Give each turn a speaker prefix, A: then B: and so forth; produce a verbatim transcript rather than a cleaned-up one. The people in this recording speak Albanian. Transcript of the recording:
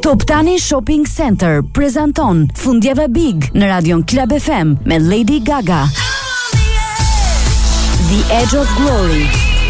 A: Top Tani Shopping Center prezanton Fundjava Big në Radion Club F M me Lady Gaga. The Edge of Glory.